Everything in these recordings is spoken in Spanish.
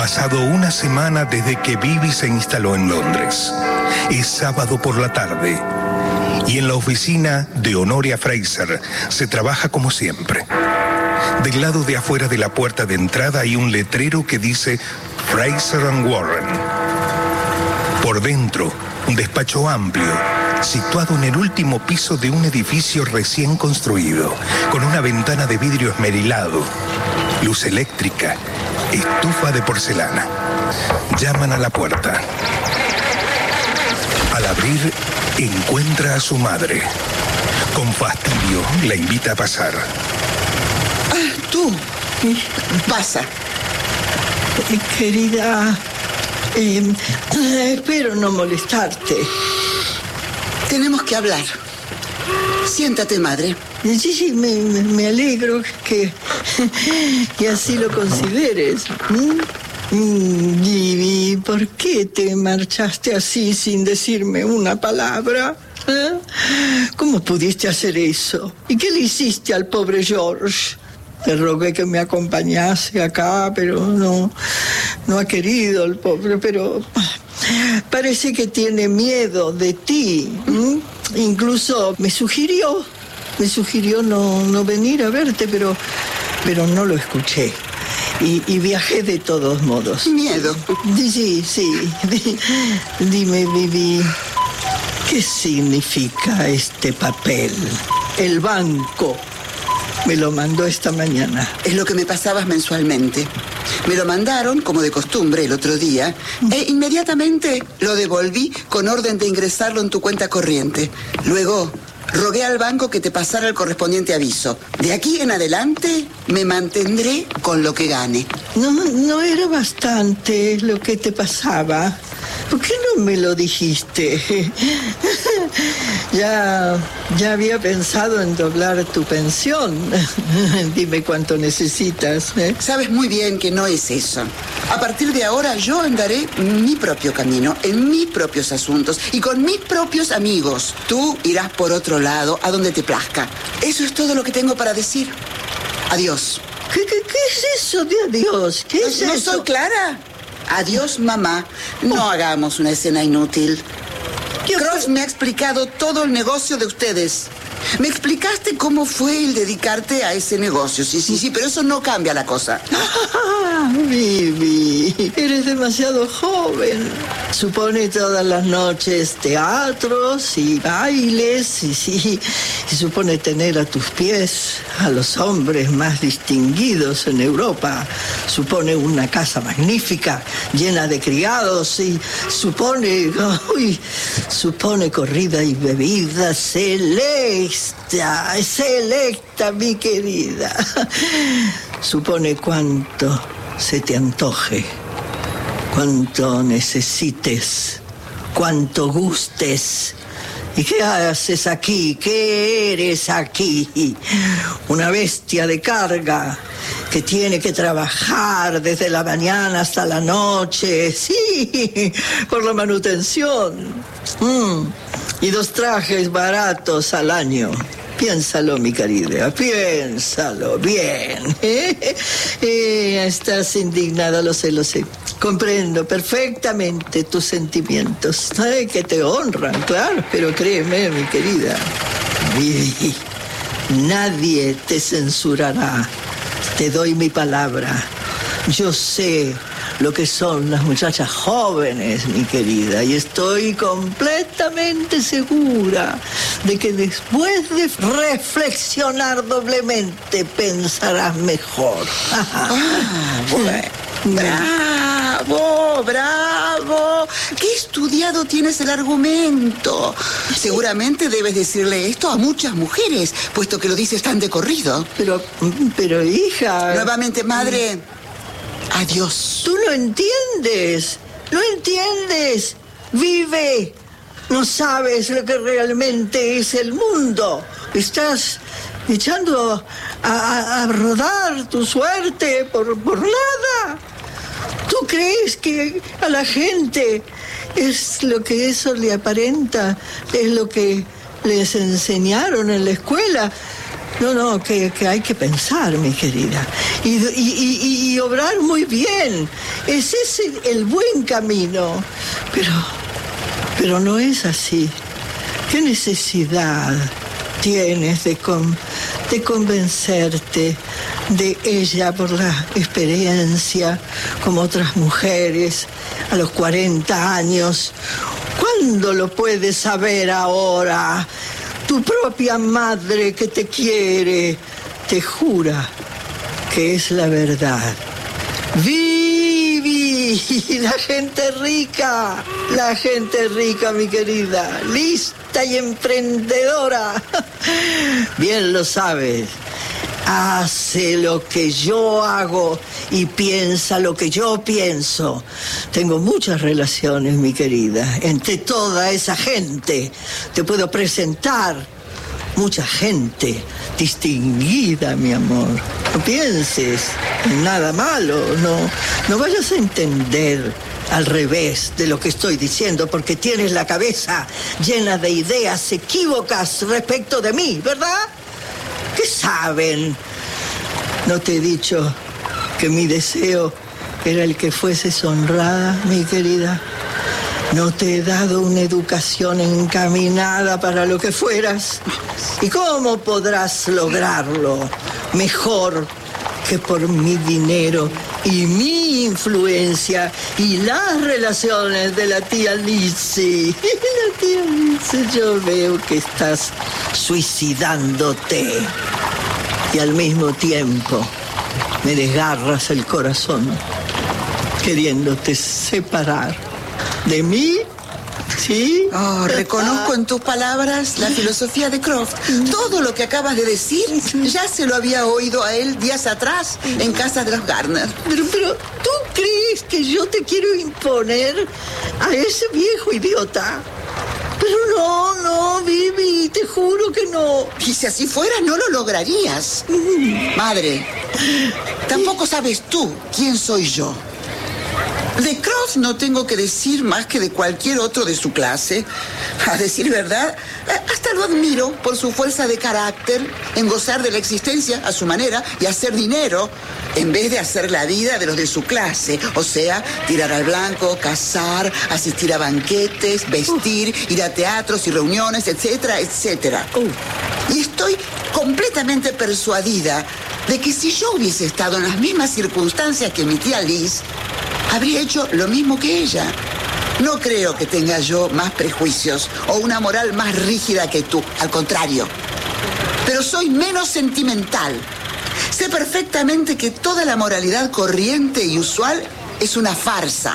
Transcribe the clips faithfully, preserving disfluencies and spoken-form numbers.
Pasado una semana desde que Bibi se instaló en Londres. Es sábado por la tarde y en la oficina de Honoria Fraser se trabaja como siempre. Del lado de afuera de la puerta de entrada hay un letrero que dice Fraser and Warren. Por dentro, un despacho amplio, situado en el último piso de un edificio recién construido, con una ventana de vidrio esmerilado, luz eléctrica, estufa de porcelana. Llaman a la puerta. Al abrir, encuentra a su madre. Con fastidio, la invita a pasar. Ah, tú. Pasa. Eh, querida, eh, eh, espero no molestarte. Tenemos que hablar. Siéntate, madre. Sí, sí, me, me, me alegro que, que así lo consideres. ¿Mm? Vivi, ¿por qué te marchaste así sin decirme una palabra? ¿Eh? ¿Cómo pudiste hacer eso? ¿Y qué le hiciste al pobre George? Te rogué que me acompañase acá, pero no, no ha querido el pobre, pero parece que tiene miedo de ti. ¿Mm? Incluso me sugirió, me sugirió no, no venir a verte, pero, pero no lo escuché. Y, y viajé de todos modos. ¿Miedo? Sí, sí. Dime, Vivi, ¿qué significa este papel? El banco me lo mandó esta mañana. Es lo que me pasabas mensualmente. Me lo mandaron, como de costumbre, el otro día, e inmediatamente lo devolví con orden de ingresarlo en tu cuenta corriente. Luego rogué al banco que te pasara el correspondiente aviso. De aquí en adelante me mantendré con lo que gane. No, no era bastante lo que te pasaba. ¿Por qué no me lo dijiste? Ya, ya había pensado en doblar tu pensión. Dime cuánto necesitas, ¿eh? Sabes muy bien que no es eso. A partir de ahora yo andaré mi propio camino, en mis propios asuntos y con mis propios amigos. Tú irás por otro lado, a donde te plazca. Eso es todo lo que tengo para decir. Adiós. ¿Qué, qué, qué es eso de adiós? ¿Qué es ¿No eso? soy clara? Adiós, mamá. No oh. hagamos una escena inútil. Cross me ha explicado todo el negocio de ustedes. Me explicaste cómo fue el dedicarte a ese negocio. Sí, sí, sí, pero eso no cambia la cosa. Ah, Vivi, eres demasiado joven. Supone todas las noches teatros y bailes y sí, y supone tener a tus pies a los hombres más distinguidos en Europa. Supone una casa magnífica, llena de criados y supone, uy, supone comida y bebida celeste. Selecta, mi querida. Supone cuánto se te antoje, cuánto necesites, cuánto gustes. ¿Y qué haces aquí? ¿Qué eres aquí? Una bestia de carga que tiene que trabajar desde la mañana hasta la noche. Sí, por la manutención. Mm. Y dos trajes baratos al año. Piénsalo, mi querida, piénsalo bien. ¿Eh? Eh, estás indignada, lo sé, lo sé. Comprendo perfectamente tus sentimientos. Ay, que te honran, claro. Pero créeme, mi querida, Vivi, nadie te censurará. Te doy mi palabra. Yo sé lo que son las muchachas jóvenes, mi querida, y estoy completamente segura de que después de reflexionar doblemente pensarás mejor. Ah, bueno. Bravo, bravo. Qué estudiado tienes el argumento. Seguramente debes decirle esto a muchas mujeres, puesto que lo dices tan de corrido. Pero, pero hija... Nuevamente, madre... Adiós. Tú no entiendes, no entiendes. Vive. No sabes lo que realmente es el mundo. Estás echando a, a, a rodar tu suerte por, por nada. ¿Tú crees que a la gente es lo que eso le aparenta? ¿Es lo que les enseñaron en la escuela? No, no, que, que hay que pensar, mi querida. Y, y, y, y obrar muy bien. Ese es el, el buen camino. Pero, pero no es así. ¿Qué necesidad tienes de, con, de convencerte de ella por la experiencia, como otras mujeres, a los cuarenta años? ¿Cuándo lo puedes saber ahora? Tu propia madre que te quiere te jura que es la verdad. ¡Vivi! La gente rica, la gente rica, mi querida, lista y emprendedora. Bien lo sabes. Hace lo que yo hago y piensa lo que yo pienso. Tengo muchas relaciones, mi querida, entre toda esa gente. Te puedo presentar mucha gente distinguida, mi amor. No pienses en nada malo, no, no vayas a entender al revés de lo que estoy diciendo, porque tienes la cabeza llena de ideas equívocas respecto de mí, ¿verdad? ¿Qué saben? ¿No te he dicho que mi deseo era el que fueses honrada, mi querida? ¿No te he dado una educación encaminada para lo que fueras? ¿Y cómo podrás lograrlo mejor que por mi dinero y mi influencia y las relaciones de la tía Lizzie? La tía Lizzie, yo veo que estás suicidándote y al mismo tiempo me desgarras el corazón queriéndote separar de mí. ¿Sí? Oh, reconozco en tus palabras la filosofía de Croft. Todo lo que acabas de decir ya se lo había oído a él días atrás en casa de los Garner. Pero, pero, ¿tú crees que yo te quiero imponer a ese viejo idiota? Pero no, no, Vivi, te juro que no. Y si así fuera, no lo lograrías. Madre, tampoco sabes tú quién soy yo. De Croft no tengo que decir más que de cualquier otro de su clase. A decir verdad, hasta lo admiro por su fuerza de carácter en gozar de la existencia a su manera y hacer dinero en vez de hacer la vida de los de su clase. O sea, tirar al blanco, cazar, asistir a banquetes, vestir, ir a teatros y reuniones, etcétera, etcétera. Y estoy completamente persuadida de que si yo hubiese estado en las mismas circunstancias que mi tía Liz, habría hecho lo mismo que ella. No creo que tenga yo más prejuicios o una moral más rígida que tú. Al contrario. Pero soy menos sentimental. Sé perfectamente que toda la moralidad corriente y usual es una farsa.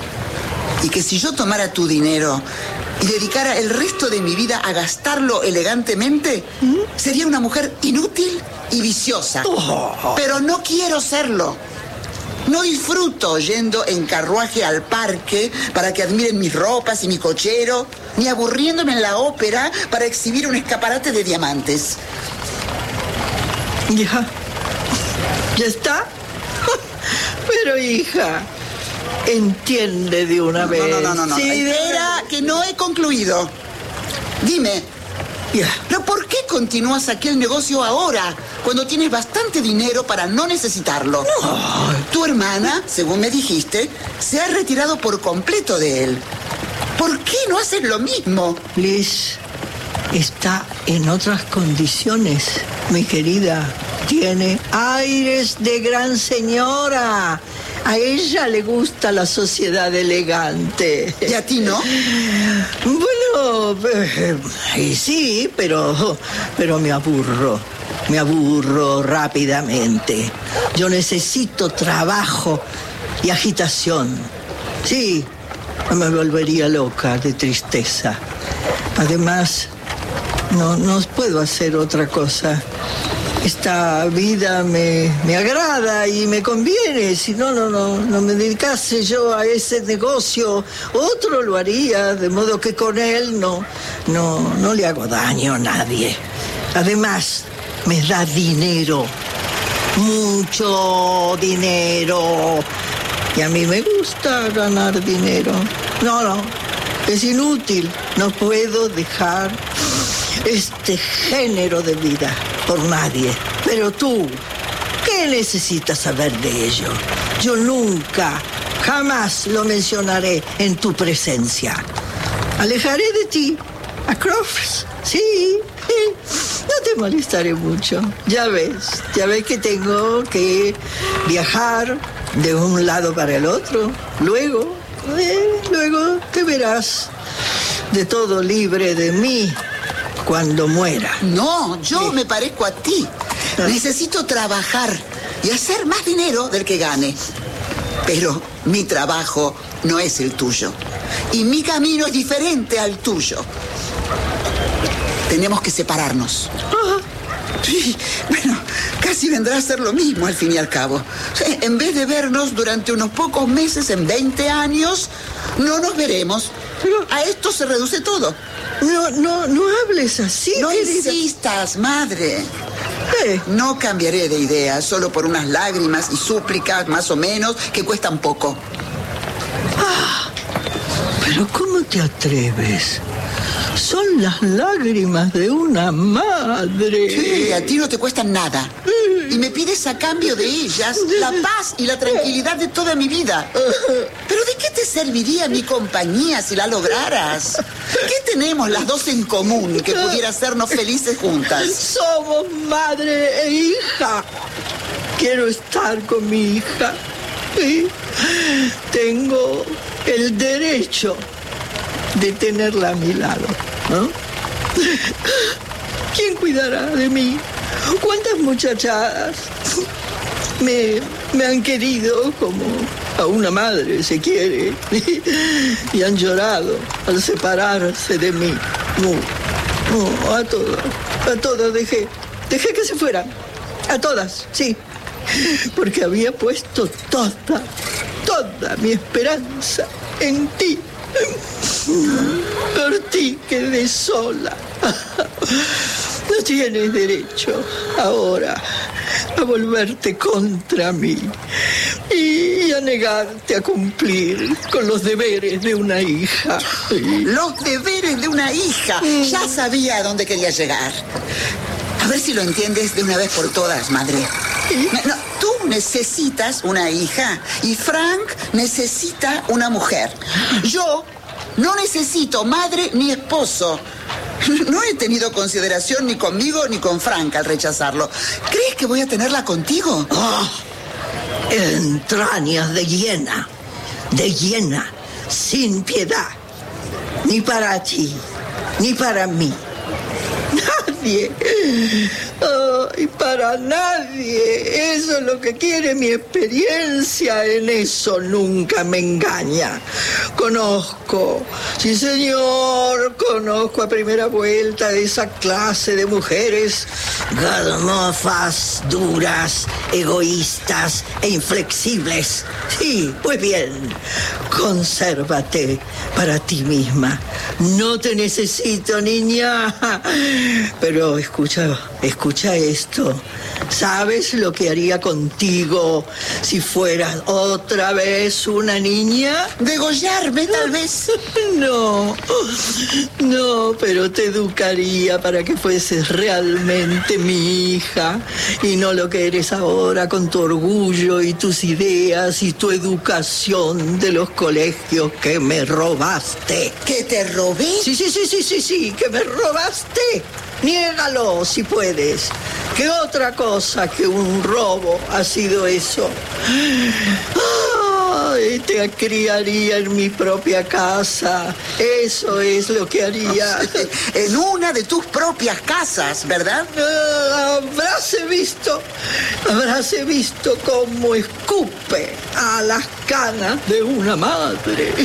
Y que si yo tomara tu dinero y dedicara el resto de mi vida a gastarlo elegantemente, ¿Mm? sería una mujer inútil y viciosa. Oh. Pero no quiero serlo. No disfruto yendo en carruaje al parque para que admiren mis ropas y mi cochero, ni aburriéndome en la ópera para exhibir un escaparate de diamantes. ¿Ya? ¿Ya está? Pero, hija, entiende de una no, vez. No, no, no, no. Sí, Espera, que no he concluido. Dime, yeah. ¿pero por qué continúas aquel negocio ahora, cuando tienes bastante dinero para no necesitarlo? No. Tu hermana, según me dijiste, se ha retirado por completo de él. ¿Por qué no haces lo mismo? Liz está en otras condiciones, mi querida. Tiene aires de gran señora. A ella le gusta la sociedad elegante. ¿Y a ti no? Bueno, eh, sí, pero, pero me aburro. Me aburro rápidamente. Yo necesito trabajo y agitación. Sí, me volvería loca de tristeza. Además, no, no puedo hacer otra cosa. Esta vida me, me agrada y me conviene. Si no, no, no, no me dedicase yo a ese negocio, otro lo haría, de modo que con él no, no, no le hago daño a nadie. Además, me da dinero, mucho dinero. Y a mí me gusta ganar dinero. No, no, es inútil. No puedo dejar este género de vida. por nadie. Pero tú, ¿qué necesitas saber de ello? Yo nunca, jamás lo mencionaré en tu presencia. Alejaré de ti a Crofts, sí. No te molestaré mucho. Ya ves, ya ves que tengo que viajar de un lado para el otro. Luego, eh, luego te verás de todo libre de mí cuando muera. No, yo Sí. me parezco a ti. Necesito trabajar y hacer más dinero del que gane. Pero mi trabajo no es el tuyo. Y mi camino es diferente al tuyo. Tenemos que separarnos. Sí, bueno, casi vendrá a ser lo mismo al fin y al cabo. En vez de vernos durante unos pocos meses en veinte años, no nos veremos. A esto se reduce todo. No, no, no hables así, No querida. insistas, madre. Eh, No cambiaré de idea solo por unas lágrimas y súplicas, más o menos, que cuestan poco. Pero ¿cómo te atreves? Son las lágrimas de una madre. Sí, a ti no te cuestan nada. Y me pides a cambio de ellas la paz y la tranquilidad de toda mi vida. ¿Pero de qué te serviría mi compañía si la lograras? ¿Qué tenemos las dos en común que pudiera hacernos felices juntas? Somos madre e hija. Quiero estar con mi hija. Sí. Tengo el derecho de tenerla a mi lado, ¿no? ¿Quién cuidará de mí? ¿Cuántas muchachadas me, me han querido como a una madre se quiere y han llorado al separarse de mí? No, no, a todas, a todas dejé, dejé que se fueran, a todas, sí, porque había puesto toda, toda mi esperanza en ti. Por ti quedé sola. No tienes derecho ahora a volverte contra mí y a negarte a cumplir con los deberes de una hija. Los deberes de una hija. Ya sabía a dónde quería llegar. A ver si lo entiendes de una vez por todas, madre. No, tú necesitas una hija y Frank necesita una mujer. Yo no necesito madre ni esposo. No he tenido consideración ni conmigo ni con Frank al rechazarlo. ¿Crees que voy a tenerla contigo? Oh, entrañas de hiena, de hiena, sin piedad. Ni para ti, ni para mí. Nadie. Oh, y para nadie. Eso es lo que quiere mi experiencia. En eso nunca me engaña. Conozco, sí señor, conozco a primera vuelta de esa clase de mujeres galmofas, duras, egoístas e inflexibles. Sí, pues bien, consérvate para ti misma. No te necesito, niña. Pero escucha, escucha esto. ¿Sabes lo que haría contigo si fueras otra vez una niña? ¿Degollarme, tal vez? No, no, pero te educaría para que fueses realmente mi hija y no lo que eres ahora con tu orgullo y tus ideas y tu educación de los colegios que me robaste. ¿Que te robé? Sí, sí, sí, sí, sí, sí, que me robaste. Niégalo si puedes. ¿Qué otra cosa que un robo ha sido eso? Ay, te criaría en mi propia casa. Eso es lo que haría. En una de tus propias casas, ¿verdad? Ah, habráse visto, habráse visto cómo escupe a las canas de una madre.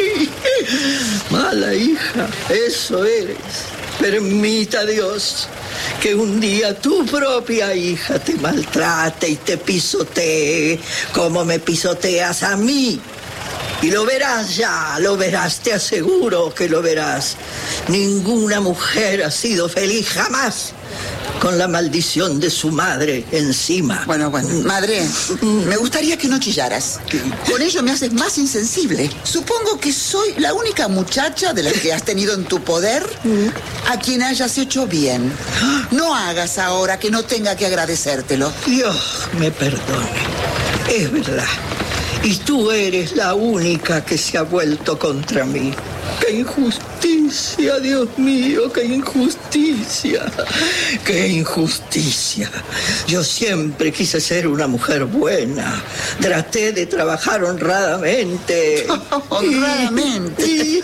Mala hija, eso eres. Permita Dios que un día tu propia hija te maltrate y te pisotee como me pisoteas a mí. Y lo verás ya, lo verás, te aseguro que lo verás. Ninguna mujer ha sido feliz jamás con la maldición de su madre encima. Bueno, bueno, madre, me gustaría que no chillaras. Con ello me haces más insensible. Supongo que soy la única muchacha de las que has tenido en tu poder a quien hayas hecho bien. No hagas ahora que no tenga que agradecértelo. Dios me perdone. Es verdad. Y tú eres la única que se ha vuelto contra mí. ¡Qué injusticia, Dios mío! ¡Qué injusticia! ¡Qué injusticia! Yo siempre quise ser una mujer buena. Traté de trabajar honradamente. ¿Honradamente?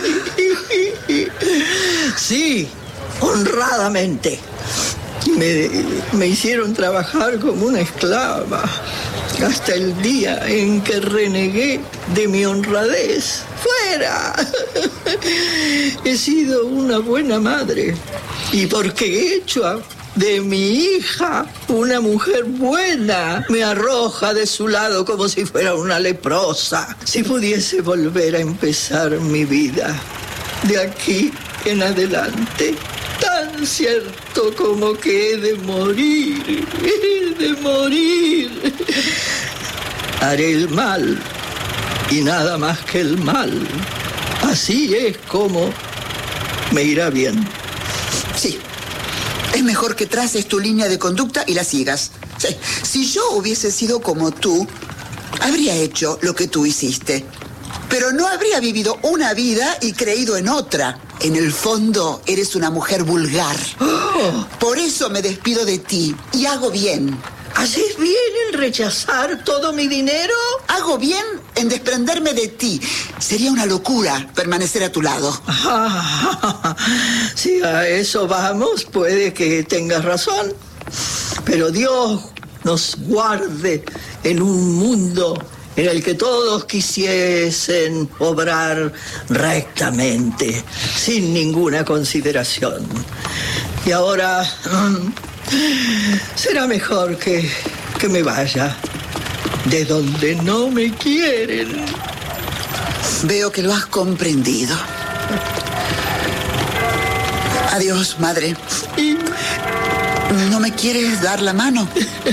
Sí, honradamente. Me, me hicieron trabajar como una esclava hasta el día en que renegué de mi honradez. ¡Fuera! He sido una buena madre y porque he hecho a, de mi hija una mujer buena, me arroja de su lado como si fuera una leprosa. Si pudiese volver a empezar mi vida de aquí en adelante, tan cierto como que he de morir, he de morir. Haré el mal y nada más que el mal. Así es como me irá bien. Sí, es mejor que traces tu línea de conducta y la sigas. Sí. Si yo hubiese sido como tú, habría hecho lo que tú hiciste. Pero no habría vivido una vida y creído en otra. En el fondo, eres una mujer vulgar. Oh. Por eso me despido de ti y hago bien. ¿Haces bien en rechazar todo mi dinero? Hago bien en desprenderme de ti. Sería una locura permanecer a tu lado. Ah, si a eso vamos, puede que tengas razón. Pero Dios nos guarde en un mundo en el que todos quisiesen obrar rectamente, sin ninguna consideración. Y ahora será mejor que, que me vaya de donde no me quieren. Veo que lo has comprendido. Adiós, madre. ¿No me quieres dar la mano?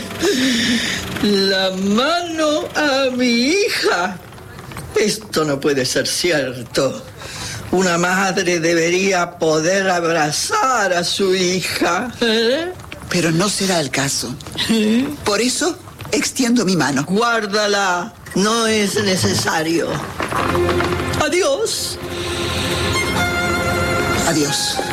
La mano a mi hija. Esto no puede ser cierto. Una madre debería poder abrazar a su hija. ¿Eh? Pero no será el caso. Por eso extiendo mi mano. Guárdala. No es necesario. Adiós. Adiós.